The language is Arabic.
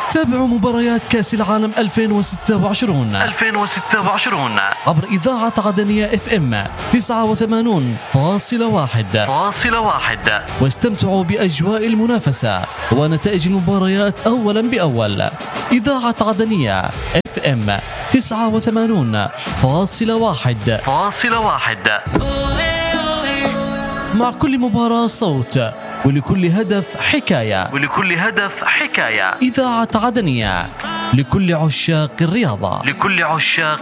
تابعوا مباريات كأس العالم 2026 عبر إذاعة عدنية FM 89.1 واستمتعوا بأجواء المنافسة ونتائج المباريات أولا بأول. إذاعة عدنية FM 89.1 مع كل مباراة صوت، ولكل هدف حكاية. إذاعة عدنية لكل عشاق الرياضة.